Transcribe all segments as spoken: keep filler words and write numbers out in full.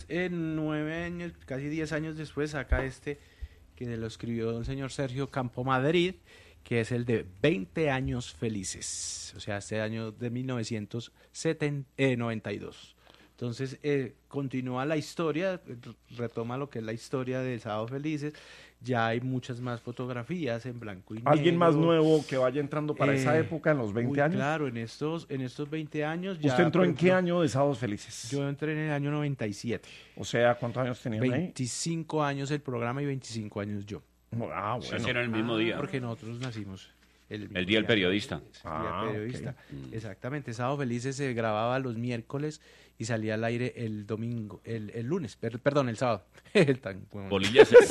eh, nueve años, casi diez años después, saca este que lo escribió el señor Sergio Campomadrid, que es el de veinte años felices, o sea, este año de mil novecientos noventa y dos. Entonces, eh, continúa la historia, retoma lo que es la historia de Sábado Felices, ya hay muchas más fotografías en blanco y negro. ¿Alguien más nuevo que vaya entrando para eh, esa época, en los veinte uy, años? Claro, en estos, en estos veinte años ya... ¿Usted entró en qué año de Sábados Felices? Yo entré en el año noventa y siete. O sea, ¿cuántos años tenían ahí? veinticinco años el programa y veinticinco años yo. Ah, bueno. Ese era el mismo ah, día. Porque nosotros nacimos... El, el día del periodista. El día Ah, del periodista. okay. Exactamente. Sábado Felices se grababa los miércoles y salía al aire el domingo, el, el lunes, per, perdón, el sábado. el tan, bueno. Bolillas. Sí.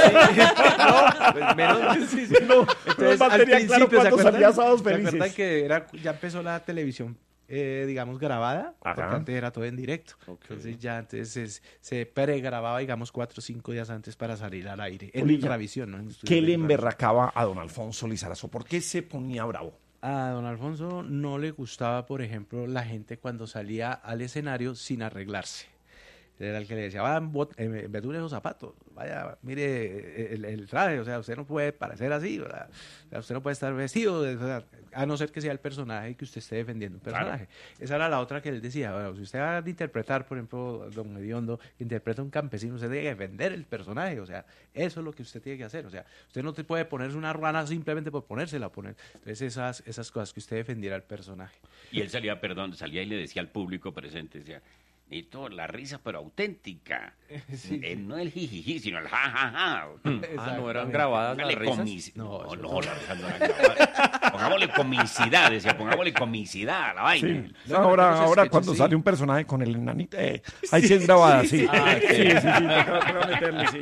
no, pues menos. Sí, sí, no. Entonces, al principio, claro, ¿se salía Sábados Felices? ¿Se acuerdan Felices? que era, ya empezó la televisión, eh, digamos, grabada? Ajá. Porque antes era todo en directo. Okay. Entonces ya antes se, se pregrababa, digamos, cuatro o cinco días antes para salir al aire. En Bolilla, Ultravisión, ¿no? En ¿qué le emberracaba a don Alfonso Lizarazo? ¿Por qué se ponía bravo? A don Alfonso no le gustaba, por ejemplo, la gente cuando salía al escenario sin arreglarse. Era el que le decía, vaya, en vez de esos zapatos, vaya, mire el, el traje, o sea, usted no puede parecer así, ¿verdad? O sea, usted no puede estar vestido, de, o sea, a no ser que sea el personaje que usted esté defendiendo un personaje. Claro. Esa era la otra que él decía, bueno, si usted va a interpretar, por ejemplo, don Hediondo, interpreta a un campesino, usted tiene que defender el personaje, o sea, eso es lo que usted tiene que hacer, o sea, usted no te puede ponerse una ruana simplemente por ponérsela, poner. Entonces esas, esas cosas que usted defendiera al personaje. Y él salía, perdón, salía y le decía al público presente, decía, necesito la risa, pero auténtica. Sí. Eh, no el jijiji, sino el jajaja. Ah, ¿no eran grabadas las risas? Comis... No, no, no, las risas no eran grabadas. Pongámosle comicidad, decía, pongámosle comicidad a la vaina. Sí. No, ahora, no, ahora cuando sí. sale un personaje con el enanito, eh, ahí sí es grabada, sí. Sí, ah, sí, sí, sí, toca meterle, sí.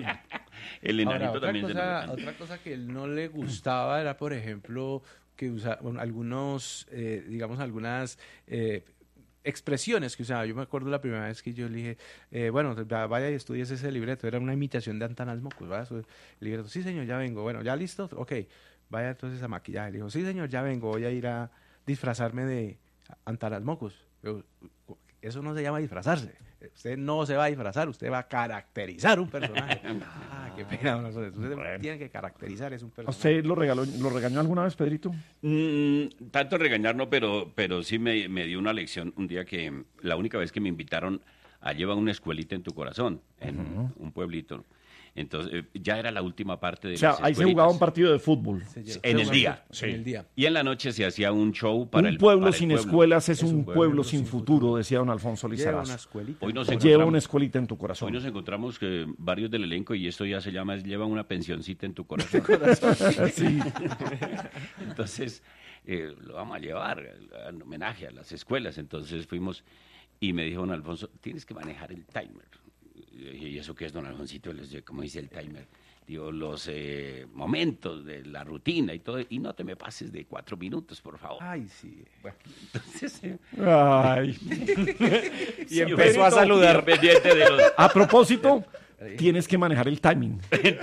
El enanito ahora, también. Otra cosa, otra cosa que él no le gustaba era, por ejemplo, que usa bueno, algunos, eh, digamos, algunas... Eh, expresiones que usaba. Yo me acuerdo la primera vez que yo le dije, eh, bueno, vaya y estudies ese libreto. Era una imitación de Antanas Mocos, ¿verdad? El libreto, sí señor, ya vengo. Bueno, ¿ya listo? Ok, vaya entonces a maquillaje. Le dijo, sí señor, ya vengo, voy a ir a disfrazarme de Antanas Mocos. Yo, eso no se llama disfrazarse. Usted no se va a disfrazar, usted va a caracterizar un personaje. Ah, qué pena. Usted bueno. tiene que caracterizar es un personaje. ¿Usted lo, regaló, lo regañó alguna vez, Pedrito? Mm, tanto regañar no, pero, pero sí me, me dio una lección un día que la única vez que me invitaron a llevar una escuelita en tu corazón, en uh-huh. un pueblito. Entonces, ya era la última parte de O sea, las ahí se jugaba un partido de fútbol. En el día. Sí. En el día. Y en la noche se hacía un show para un el Un pueblo para sin el pueblo. escuelas es, es un, un pueblo, pueblo sin futuro, futuro, decía don Alfonso Lizarazo. Lleva una escuelita. Hoy nos Lleva una escuelita en tu corazón. Hoy nos encontramos que varios del elenco, y esto ya se llama, lleva una pensioncita en tu corazón. Sí. Entonces, eh, lo vamos a llevar en homenaje a las escuelas. Entonces fuimos y me dijo don Alfonso, tienes que manejar el timer. ¿Y eso qué es, don Alfoncito? Les dije, ¿cómo dice el timer? Digo, los eh, momentos de la rutina y todo, y no te me pases de cuatro minutos, por favor. Ay, sí. Bueno, entonces... Eh, Ay. y sí, empezó a saludar. Pendiente de los... A propósito, tienes que manejar el timing.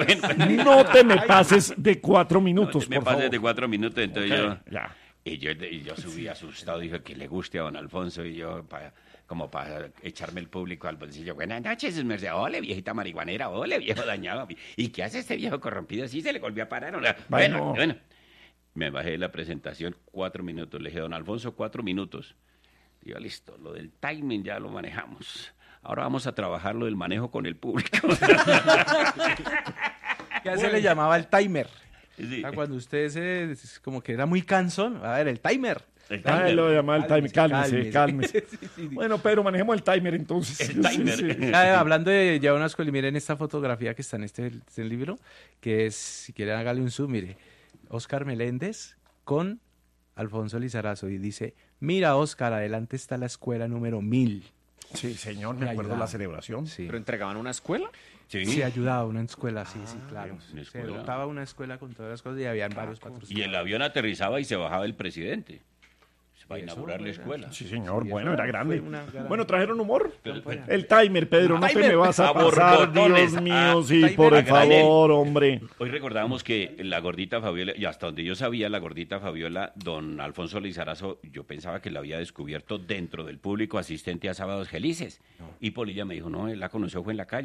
No te me pases de cuatro minutos, no te me por pases favor. de cuatro minutos, entonces okay, yo... Ya. Y yo, y yo subí asustado, dije que le guste a don Alfonso, y yo... Pa, como para echarme el público al bolsillo. Buenas noches, Mercedes. Ole, viejita marihuanera. Ole, viejo dañado. ¿Y qué hace este viejo corrompido? Sí, se le volvió a parar. Bueno, bueno, bueno. Me bajé de la presentación cuatro minutos. Le dije, don Alfonso, cuatro minutos. Digo, listo, lo del timing ya lo manejamos. Ahora vamos a trabajar lo del manejo con el público. Ya se le llamaba el timer. Sí. O sea, cuando usted se, como que era muy cansón, a ver, el timer. El timer. Ah, lo llamaba el timer, cálmese, cálmese. cálmese. Sí, sí. Bueno, Pedro, manejemos el timer entonces. El timer. Sí, sí. Ah, hablando de ya una escuela, miren esta fotografía que está en este, este libro, que es, si quieren hágale un zoom, mire, Óscar Meléndez con Alfonso Lizarazo, y dice, mira Óscar, adelante está la escuela número mil. Sí, señor, me, me acuerdo de la celebración. Sí. ¿Pero entregaban una escuela? Sí, sí, ayudaba a una escuela, sí, ah, sí, claro. Se dotaba una escuela con todas las cosas y habían varios patrocinadores. Y el avión aterrizaba y se bajaba el presidente para inaugurar la escuela. Sí, señor, sí, bueno, era grande. Gran... Bueno, ¿trajeron humor? Pero, el timer, Pedro, no, no te me vas a pasar, botones, Dios mío, sí, timer, por favor, hombre. Hoy recordábamos que la gordita Fabiola, y hasta donde yo sabía, la gordita Fabiola, don Alfonso Lizarazo, yo pensaba que la había descubierto dentro del público asistente a Sábados Felices. No. Y Polilla me dijo, no, él la conoció, fue en la calle.